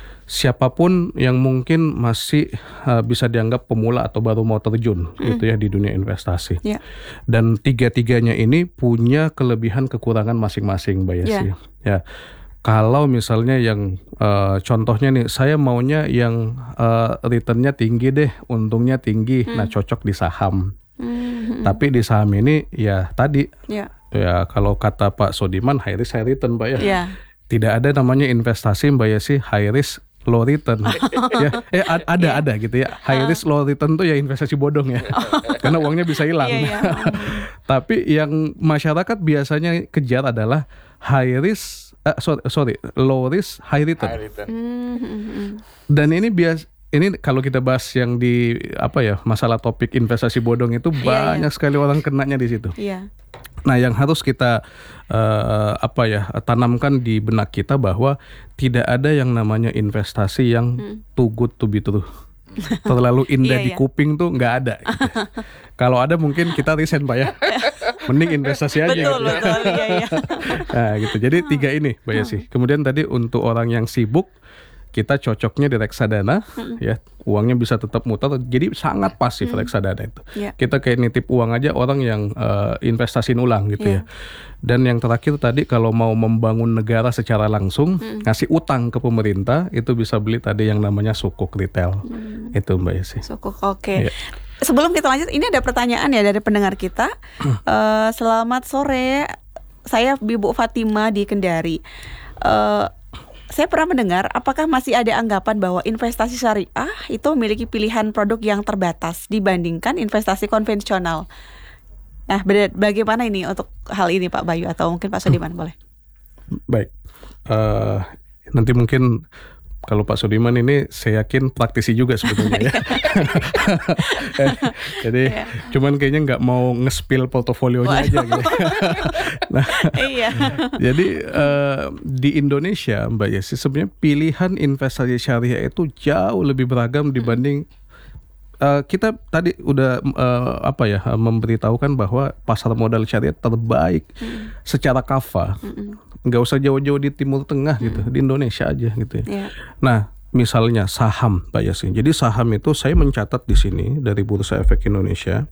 siapapun yang mungkin masih uh, bisa dianggap pemula atau baru mau terjun gitu ya di dunia investasi. Iya. Dan tiga-tiganya ini punya kelebihan kekurangan masing-masing, Mbak Yesi. Iya. Ya. Kalau misalnya yang uh, contohnya nih, saya maunya yang uh, returnnya tinggi deh, untungnya tinggi, nah cocok di saham. Hmm. Tapi di saham ini ya tadi Iya. ya kalau kata Pak Sodiman high risk high return Pak ya. Iya. Tidak ada namanya investasi Mbak Yesi high risk low return. Ya, eh a- ada Iya. ada gitu ya. High risk low return tuh ya investasi bodong ya. Karena uangnya bisa hilang. Iya, iya. Tapi yang masyarakat biasanya kejar adalah high risk eh, sorry, sorry low risk high return. High return. Hmm, hmm, hmm. Dan ini bias ini kalau kita bahas yang di apa ya masalah topik investasi bodong itu Iya, banyak sekali orang kenanya di situ. Iya. Nah, yang harus kita uh, apa ya tanamkan di benak kita bahwa tidak ada yang namanya investasi yang Hmm. too good to be true. terlalu indah Iya, di iya. kuping tuh nggak ada. Gitu. Kalau ada mungkin kita resign Pak ya. Mending investasi aja. Betul, gitu. betul, iya, iya. Nah gitu. Jadi tiga ini Mbak Yesi. Kemudian tadi untuk orang yang sibuk, kita cocoknya di reksadana, ya uangnya bisa tetap muter, jadi sangat pasif reksadana itu. Iya. Kita kayak nitip uang aja orang yang uh, investasiin ulang gitu Iya. ya. Dan yang terakhir tadi kalau mau membangun negara secara langsung, ngasih utang ke pemerintah, itu bisa beli tadi yang namanya sukuk retail. Itu Mbak Yesi. Sukuk, oke. Iya. Sebelum kita lanjut, ini ada pertanyaan ya dari pendengar kita. Eh, selamat sore, saya Ibu Fatima di Kendari. Eh, saya pernah mendengar, apakah masih ada anggapan bahwa investasi syariah itu memiliki pilihan produk yang terbatas dibandingkan investasi konvensional? Nah, beda- bagaimana ini untuk hal ini Pak Bayu atau mungkin Pak Sudiman boleh? Baik, Eh, nanti mungkin kalau Pak Sudiman ini saya yakin praktisi juga sebetulnya ya. Jadi Iya. cuman kayaknya nggak mau nge-spill portofolionya aja gitu. Nah, Iya. jadi eh, di Indonesia Mbak Yesi sebenarnya pilihan investasi syariah itu jauh lebih beragam dibanding eh, kita tadi udah eh, apa ya memberitahukan bahwa pasar modal syariah terbaik secara kafa. Nggak usah jauh-jauh di Timur Tengah gitu, di Indonesia aja gitu ya. Iya. Nah, misalnya saham, Pak Yasin. Jadi saham itu saya mencatat di sini dari Bursa Efek Indonesia,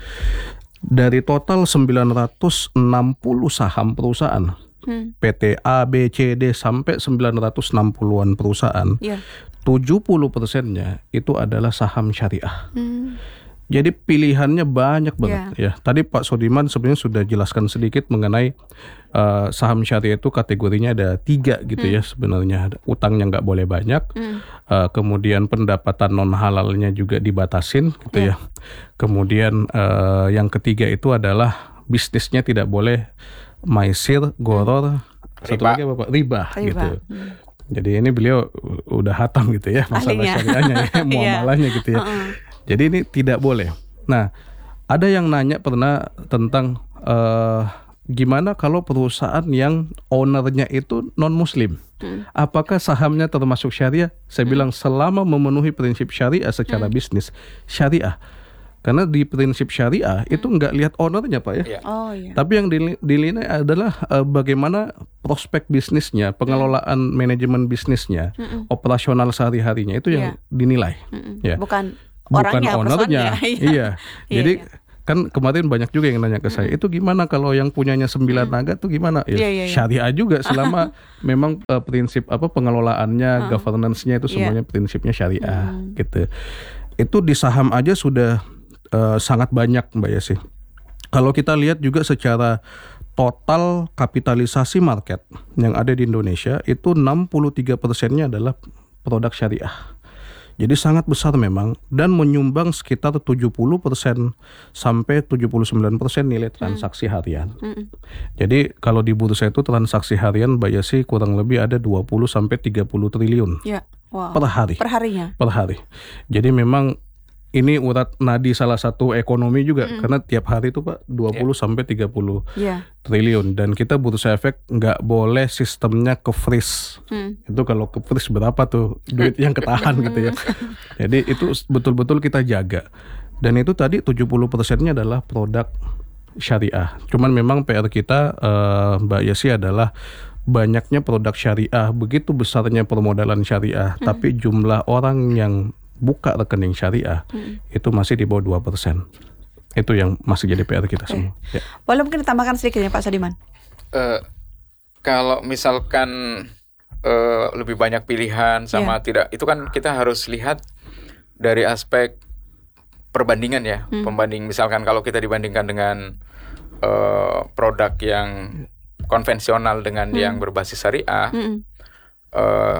dari total sembilan ratus enam puluh saham perusahaan, Hmm. P T A, B, C, D sampai sembilan ratus enam puluhan perusahaan, Iya. tujuh puluh persennya itu adalah saham syariah. Hmm. Jadi pilihannya banyak banget ya. Tadi Pak Sudiman sebenarnya sudah jelaskan sedikit mengenai uh, saham syariah itu kategorinya ada tiga gitu ya sebenarnya. Ada utangnya nggak boleh banyak, Hmm. uh, kemudian pendapatan non halalnya juga dibatasin gitu ya. Kemudian uh, yang ketiga itu adalah bisnisnya tidak boleh maisir, goror, satu Riba. lagi apa Pak? Riba, Riba. gitu. Hmm. Jadi ini beliau udah hatam gitu ya masalah Ahlinya. syariahnya, ya, muamalahnya gitu ya. Uh-uh. Jadi ini tidak boleh. Nah, ada yang nanya pernah tentang uh, gimana kalau perusahaan yang ownernya itu non Muslim, Hmm. apakah sahamnya termasuk syariah? Saya bilang selama memenuhi prinsip syariah secara bisnis syariah. Karena di prinsip syariah itu nggak lihat ownernya Pak ya. Iya. Oh iya. Tapi yang dili- dinilai adalah uh, bagaimana prospek bisnisnya, pengelolaan manajemen bisnisnya, Mm-mm. operasional sehari-harinya itu yang Iya. dinilai. Mm-mm. Ya. Bukan Bukan orangnya, ownernya. personnya. Iya. Iya, Jadi iya. kan kemarin banyak juga yang nanya ke saya, itu gimana kalau yang punyanya sembilan naga tuh gimana? Ya, Iya, iya, iya. syariah juga selama memang uh, prinsip apa pengelolaannya, governance-nya itu Iya. semuanya prinsipnya syariah Hmm. gitu. Itu di saham aja sudah uh, sangat banyak Mbak Yesi. Kalau kita lihat juga secara total kapitalisasi market yang ada di Indonesia itu enam puluh tiga persennya adalah produk syariah. Jadi sangat besar memang dan menyumbang sekitar tujuh puluh persen sampai tujuh puluh sembilan persen nilai transaksi harian. Mm-mm. Jadi kalau di bursa itu transaksi harian Mbak Yesi kurang lebih ada dua puluh sampai tiga puluh triliun Iya. Wow. per hari. Perharinya. Per hari. Jadi memang ini urat nadi salah satu ekonomi juga karena tiap hari itu Pak dua puluh sampai tiga puluh Iya. triliun dan kita Bursa Efek nggak boleh sistemnya ke freeze. Hmm. Itu kalau ke freeze berapa tuh duit yang ketahan gitu ya. Jadi itu betul-betul kita jaga. Dan itu tadi tujuh puluh persennya adalah produk syariah. Cuman memang P R kita eh, Mbak Yesi adalah banyaknya produk syariah, begitu besarnya permodalan syariah, tapi jumlah orang yang buka rekening syariah itu masih di bawah dua persen. Itu yang masih jadi P R kita Oke. semua. Ya. Boleh mungkin ditambahkan sedikit ya Pak Sudiman? Eh, kalau misalkan eh, lebih banyak pilihan sama tidak, itu kan kita harus lihat dari aspek perbandingan ya. Pembanding misalkan kalau kita dibandingkan dengan eh, produk yang konvensional dengan yang berbasis syariah, Mm-mm. eh,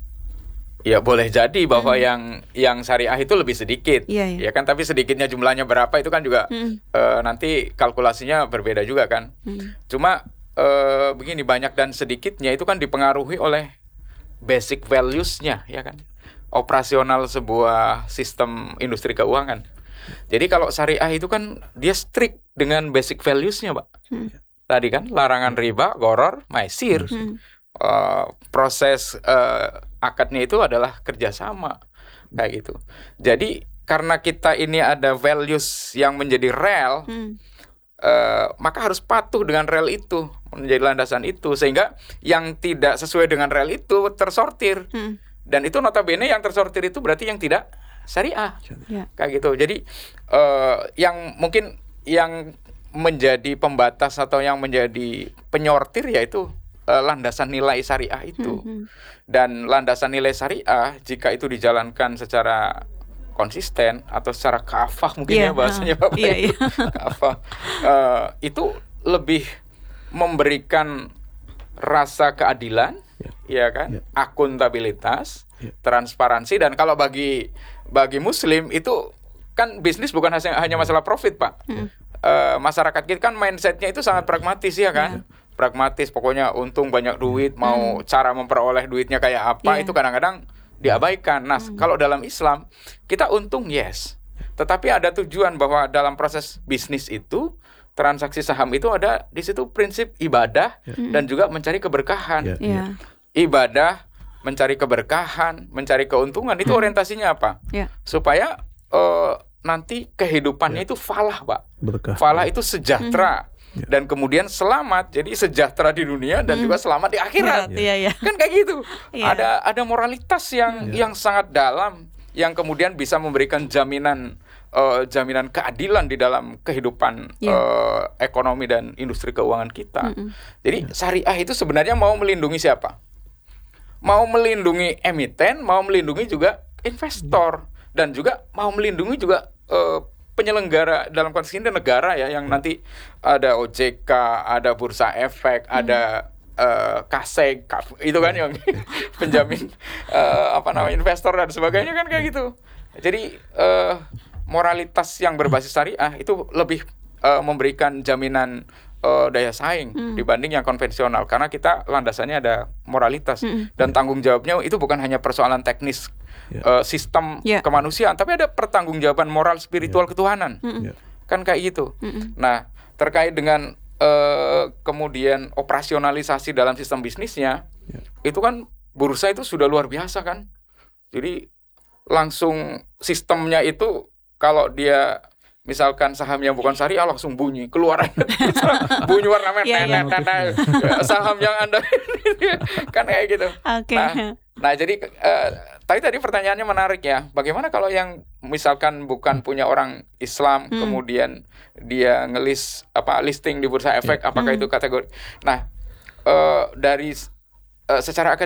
ya boleh jadi bahwa yang yang syariah itu lebih sedikit, Iya, iya. ya kan. Tapi sedikitnya jumlahnya berapa itu kan juga Mm. eh, nanti kalkulasinya berbeda juga kan. Mm. Cuma eh, begini, banyak dan sedikitnya itu kan dipengaruhi oleh basic values-nya, ya kan, operasional sebuah sistem industri keuangan. Jadi kalau syariah itu kan dia strict dengan basic values-nya, Pak. Hmm. Tadi kan larangan riba, goror, maisir. Hmm. Uh, proses uh, akadnya itu adalah kerjasama. kayak gitu. Jadi karena kita ini ada values yang menjadi real, Hmm. eh, maka harus patuh dengan real itu, menjadi landasan itu, sehingga yang tidak sesuai dengan real itu tersortir. Hmm. Dan itu notabene yang tersortir itu berarti yang tidak syariah, Ya. kayak gitu. Jadi eh, yang mungkin yang menjadi pembatas atau yang menjadi penyortir yaitu eh, landasan nilai syariah itu. Hmm. Hmm. Dan landasan nilai syariah jika itu dijalankan secara konsisten atau secara kafah mungkin Iya, ya bahasanya ah, Bapak iya, Ibu, iya. kafah eh, itu lebih memberikan rasa keadilan, ya kan, Ya. akuntabilitas, Ya. transparansi, dan kalau bagi bagi Muslim itu kan bisnis bukan hanya hanya masalah profit, Pak. Hmm. Eh, masyarakat kita kan mindsetnya itu sangat pragmatis ya kan, pragmatis, pokoknya untung banyak duit, mau cara memperoleh duitnya kayak apa Iya. itu kadang-kadang diabaikan. Nah, kalau dalam Islam kita untung yes, tetapi ada tujuan bahwa dalam proses bisnis itu, transaksi saham itu ada di situ prinsip ibadah dan juga mencari keberkahan. Ya. Iya. Ibadah, mencari keberkahan, mencari keuntungan, itu orientasinya apa? Ya. Supaya eh, nanti kehidupannya itu falah, Pak. Berkah. Falah itu sejahtera. Dan kemudian selamat, jadi sejahtera di dunia dan juga selamat di akhirat. Iya, iya. Kan kayak gitu. Iya. Ada ada moralitas yang yang sangat dalam yang kemudian bisa memberikan jaminan eh, jaminan keadilan di dalam kehidupan Iya. eh, ekonomi dan industri keuangan kita. Mm-mm. Jadi syariah itu sebenarnya mau melindungi siapa? Mau melindungi emiten, mau melindungi juga investor, dan juga mau melindungi juga eh, penyelenggara dalam konteks ini negara ya, yang nanti ada O J K, ada Bursa Efek, ada eh, Kaseg, Kaf- itu kan yang penjamin eh, apa namanya investor dan sebagainya kan kayak gitu. Jadi eh, moralitas yang berbasis syariah itu lebih eh, memberikan jaminan eh, daya saing dibanding yang konvensional, karena kita landasannya ada moralitas dan tanggung jawabnya itu bukan hanya persoalan teknis Ya. eh, sistem Ya. kemanusiaan, tapi ada pertanggungjawaban moral spiritual ketuhanan. Ya. Kan kayak gitu. Mm-mm. Nah, terkait dengan eh, kemudian operasionalisasi dalam sistem bisnisnya, Ya. itu kan bursa itu sudah luar biasa kan. Jadi langsung sistemnya itu kalau dia misalkan saham yang bukan syariah langsung bunyi keluar bunyi warna merah, Iya, iya. tenet, tenet. Saham yang Anda kan kayak gitu. Oke. Nah, nah jadi eh, tapi tadi pertanyaannya menarik ya. Bagaimana kalau yang misalkan bukan punya orang Islam, Hmm. kemudian dia ngelis apa listing di Bursa Efek, apakah Hmm. itu kategori? Nah, eh, dari eh, secara akademik